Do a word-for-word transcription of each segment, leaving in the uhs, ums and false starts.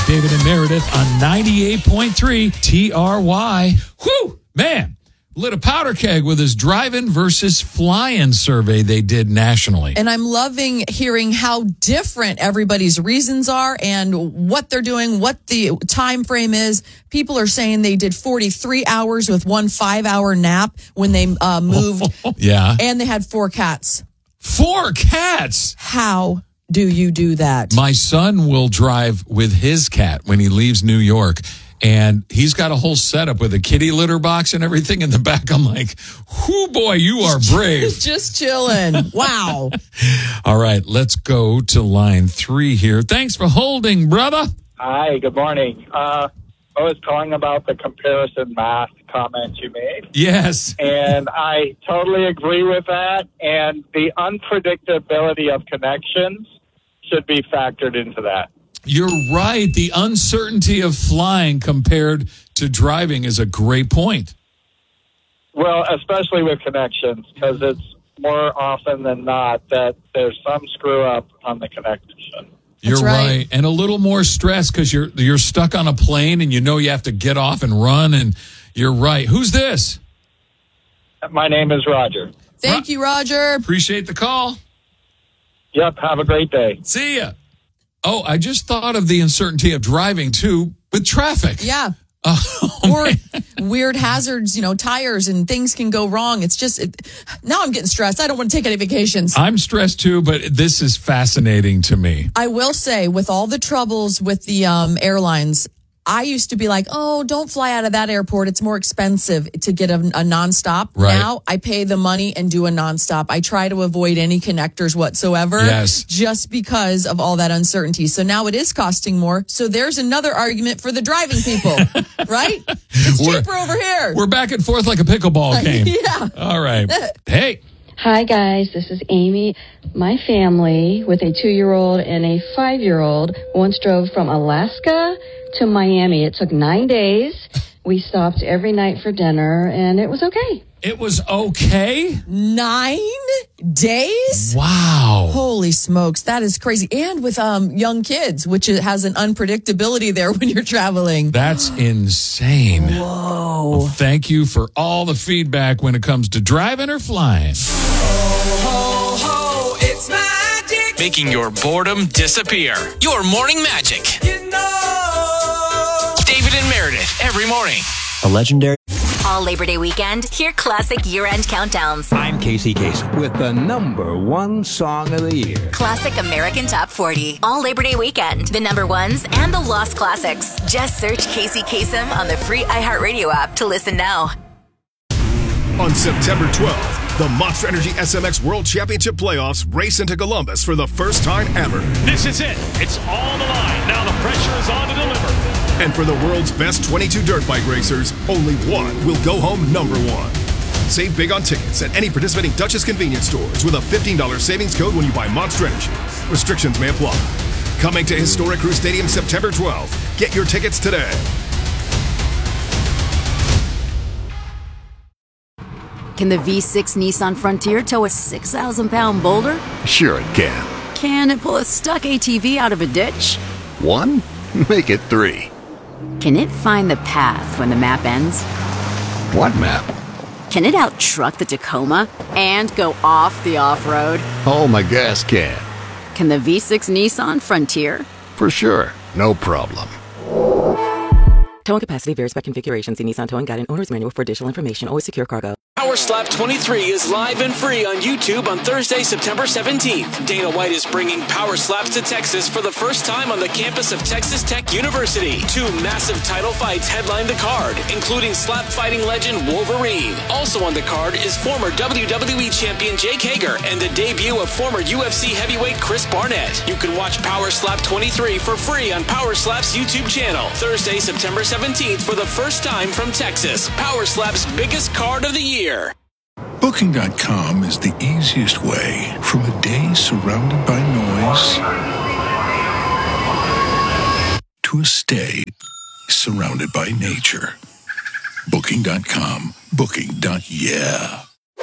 David and Meredith on ninety-eight point three T R Y. Whew, man. Lit a powder keg with his drive-in versus fly-in survey they did nationally. And I'm loving hearing how different everybody's reasons are and what they're doing, what the time frame is. People are saying they did forty-three hours with one five-hour nap when they uh, moved. Yeah. And they had four cats. Four cats? How do you do that? My son will drive with his cat when he leaves New York. And he's got a whole setup with a kitty litter box and everything in the back. I'm like, whoo, boy, you are brave. Just chilling. Wow. All right, let's go to line three here. Thanks for holding, brother. Hi, good morning. Uh, I was calling about the comparison math comment you made. Yes. And I totally agree with that. And the unpredictability of connections should be factored into that. You're right. The uncertainty of flying compared to driving is a great point. Well, especially with connections, because it's more often than not that there's some screw up on the connection. You're That's right. right. And a little more stress because you're you're stuck on a plane and you know you have to get off and run. And you're right. Who's this? My name is Roger. Thank Ro- you, Roger. Appreciate the call. Yep, have a great day. See ya. Oh, I just thought of the uncertainty of driving, too, with traffic. Yeah. Oh, Or man. weird hazards, you know, tires and things can go wrong. It's just, it, now I'm getting stressed. I don't want to take any vacations. I'm stressed, too, but this is fascinating to me. I will say, with all the troubles with the um, airlines, I used to be like, oh, don't fly out of that airport. It's more expensive to get a, a nonstop. Right. Now I pay the money and do a nonstop. I try to avoid any connectors whatsoever. Yes. Just because of all that uncertainty. So now it is costing more. So there's another argument for the driving people, right? It's We're- cheaper over here. We're back and forth like a pickleball game. Yeah. All right. Hey. Hi, guys. This is Amy. My family, with a two-year-old and a five-year-old, once drove from Alaska to Miami. It took nine days. We stopped every night for dinner, and it was okay. It was okay? Nine days? Wow. Holy smokes. That is crazy. And with um young kids, which has an unpredictability there when you're traveling. That's insane. Whoa. Well, thank you for all the feedback when it comes to driving or flying. Ho, ho, it's magic. Making your boredom disappear. Your morning magic. You know. David and Meredith every morning. A legendary. All Labor Day weekend, hear classic year-end countdowns. I'm Casey Kasem with the number one song of the year. Classic American Top forty. All Labor Day weekend, the number ones and the lost classics. Just search Casey Kasem on the free iHeartRadio app to listen now. On September twelfth, the Monster Energy S M X World Championship Playoffs race into Columbus for the first time ever. This is it. It's on the line. Now the pressure is on to deliver. And for the world's best twenty-two dirt bike racers, only one will go home number one. Save big on tickets at any participating Dutchess convenience stores with a fifteen dollars savings code when you buy Monster Energy. Restrictions may apply. Coming to historic Crew Stadium September twelfth. Get your tickets today. Can the V six Nissan Frontier tow a six thousand pound boulder? Sure it can. Can it pull a stuck A T V out of a ditch? One? Make it three. Can it find the path when the map ends? What map? Can it out-truck the Tacoma and go off the off-road? Oh, my gas can. Can the V six Nissan Frontier? For sure. No problem. Towing capacity varies by configuration. See Nissan Towing Guide and Owner's Manual for additional information. Always secure cargo. Power Slap twenty-three is live and free on YouTube on Thursday, September seventeenth. Dana White is bringing Power Slaps to Texas for the first time on the campus of Texas Tech University. Two massive title fights headline the card, including slap fighting legend Wolverine. Also on the card is former W W E champion Jake Hager and the debut of former U F C heavyweight Chris Barnett. You can watch Power Slap twenty-three for free on Power Slap's YouTube channel. Thursday, September seventeenth for the first time from Texas. Power Slap's biggest card of the year. Booking dot com is the easiest way from a day surrounded by noise to a stay surrounded by nature. Booking dot com. Booking. Yeah.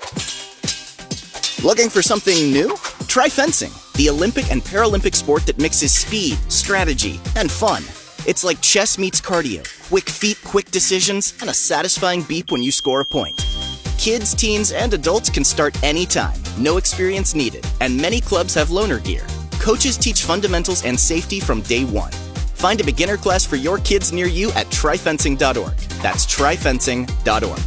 Looking for something new? Try fencing, the Olympic and Paralympic sport that mixes speed, strategy, and fun. It's like chess meets cardio. Quick feet, quick decisions, and a satisfying beep when you score a point. Kids, teens, and adults can start anytime. No experience needed. And many clubs have loaner gear. Coaches teach fundamentals and safety from day one. Find a beginner class for your kids near you at tri fencing dot org. That's tri fencing dot org.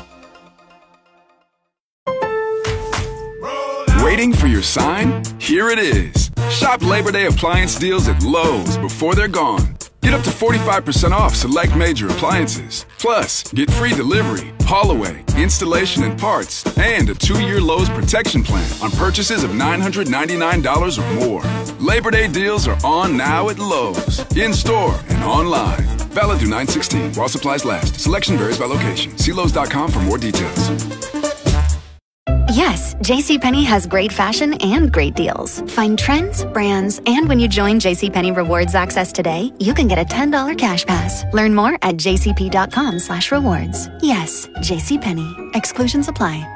Waiting for your sign? Here it is. Shop Labor Day appliance deals at Lowe's before they're gone. Get up to forty-five percent off select major appliances. Plus, get free delivery, haul away, installation and parts, and a two-year Lowe's protection plan on purchases of nine hundred ninety-nine dollars or more. Labor Day deals are on now at Lowe's, in-store and online. Valid through nine sixteen while supplies last. Selection varies by location. See Lowe's dot com for more details. Yes, JCPenney has great fashion and great deals. Find trends, brands, and when you join JCPenney Rewards Access today, you can get a ten dollars cash pass. Learn more at jcp.com slash rewards. Yes, JCPenney. Exclusions apply.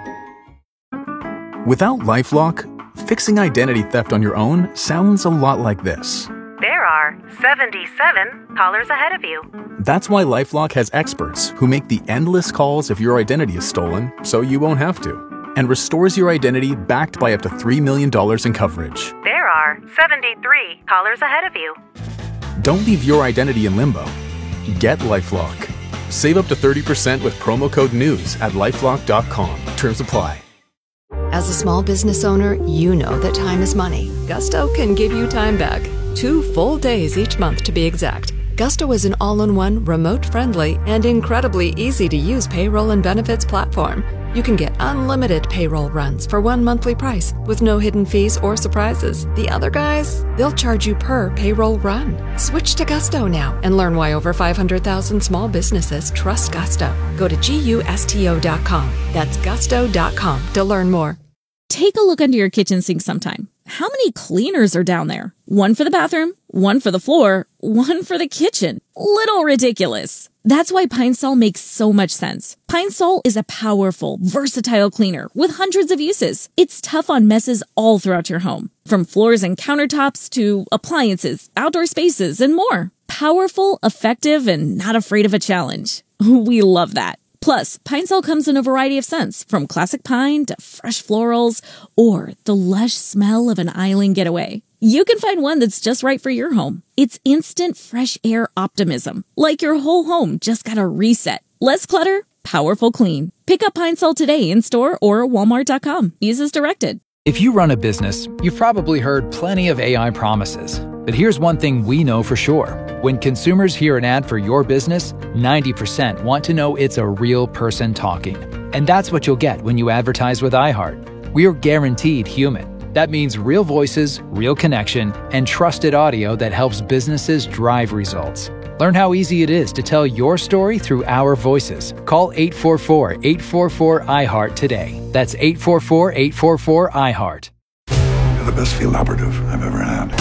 Without LifeLock, fixing identity theft on your own sounds a lot like this. There are seventy-seven callers ahead of you. That's why LifeLock has experts who make the endless calls if your identity is stolen, so you won't have to, and restores your identity backed by up to three million dollars in coverage. There are seventy-three callers ahead of you. Don't leave your identity in limbo. Get LifeLock. Save up to thirty percent with promo code NEWS at lifelock dot com. Terms apply. As a small business owner, you know that time is money. Gusto can give you time back. Two full days each month to be exact. Gusto is an all-in-one, remote-friendly, and incredibly easy-to-use payroll and benefits platform. You can get unlimited payroll runs for one monthly price with no hidden fees or surprises. The other guys, they'll charge you per payroll run. Switch to Gusto now and learn why over five hundred thousand small businesses trust Gusto. Go to gusto dot com. That's gusto dot com to learn more. Take a look under your kitchen sink sometime. How many cleaners are down there? One for the bathroom, one for the floor, one for the kitchen. Little ridiculous. That's why Pine Sol makes so much sense. Pine Sol is a powerful, versatile cleaner with hundreds of uses. It's tough on messes all throughout your home, from floors and countertops to appliances, outdoor spaces, and more. Powerful, effective, and not afraid of a challenge. We love that. Plus, Pine Sol comes in a variety of scents, from classic pine to fresh florals or the lush smell of an island getaway. You can find one that's just right for your home. It's instant fresh air optimism, like your whole home just got a reset. Less clutter, powerful clean. Pick up Pine Sol today in store or walmart dot com. Use as directed. If you run a business, you've probably heard plenty of A I promises. But here's one thing we know for sure. When consumers hear an ad for your business, ninety percent want to know it's a real person talking. And that's what you'll get when you advertise with iHeart. We're guaranteed human. That means real voices, real connection, and trusted audio that helps businesses drive results. Learn how easy it is to tell your story through our voices. Call eight four four, eight four four, I heart today. That's eight four four, eight four four, I heart. You're the best field operative I've ever had.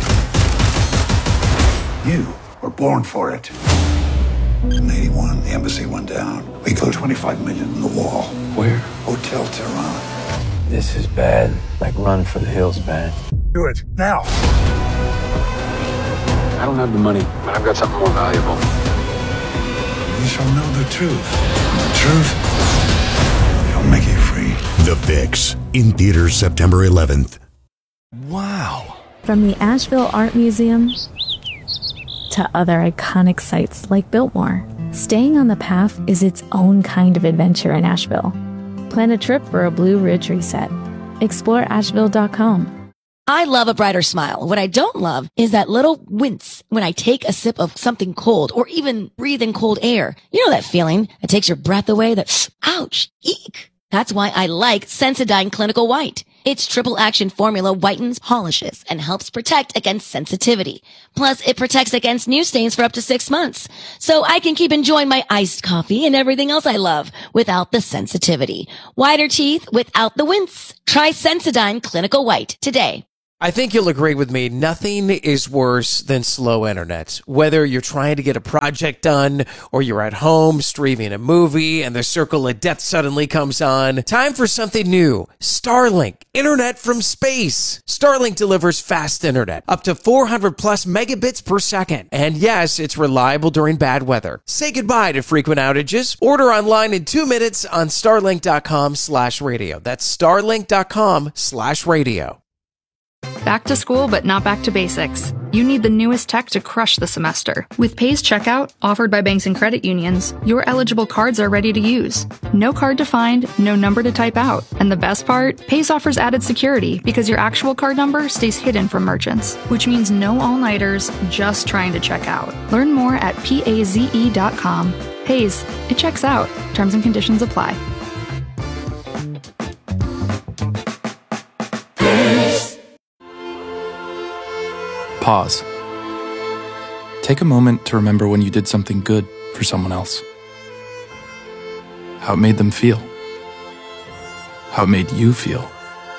You were born for it. In eighty-one, the embassy went down. We threw twenty-five million in the wall. Where? Hotel Tehran. This is bad. Like Run for the Hills bad. Do it, now. I don't have the money, but I've got something more valuable. You shall know the truth. And the truth shall make you free. The Fix, in theaters September eleventh. Wow. From the Asheville Art Museum to other iconic sites like Biltmore, staying on the path is its own kind of adventure in Asheville. Plan a trip for a Blue Ridge reset. Explore asheville dot com. I love a brighter smile. What I don't love is that little wince when I take a sip of something cold or even breathe in cold air. You know that feeling that takes your breath away, that ouch, eek. That's why I like Sensodyne Clinical White. Its triple action formula whitens, polishes, and helps protect against sensitivity. Plus, it protects against new stains for up to six months. So I can keep enjoying my iced coffee and everything else I love without the sensitivity. Whiter teeth without the wince. Try Sensodyne Clinical White today. I think you'll agree with me. Nothing is worse than slow internet. Whether you're trying to get a project done or you're at home streaming a movie and the circle of death suddenly comes on. Time for something new. Starlink. Internet from space. Starlink delivers fast internet. Up to four hundred plus megabits per second. And yes, it's reliable during bad weather. Say goodbye to frequent outages. Order online in two minutes on starlink.com slash radio. That's starlink.com slash radio. Back to school, but not back to basics. You need the newest tech to crush the semester. With Pays Checkout, offered by banks and credit unions, your eligible cards are ready to use. No card to find, no number to type out. And the best part? Pays offers added security because your actual card number stays hidden from merchants, which means no all-nighters just trying to check out. Learn more at paze dot com. Pays, it checks out. Terms and conditions apply. Pause. Take a moment to remember when you did something good for someone else. How it made them feel. How it made you feel.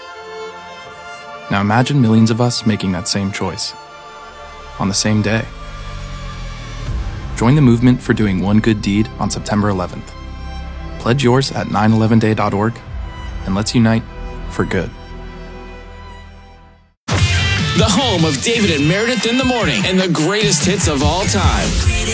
Now imagine millions of us making that same choice. On the same day. Join the movement for doing one good deed on September eleventh. Pledge yours at nine eleven day dot org and let's unite for good. The home of David and Meredith in the morning and the greatest hits of all time.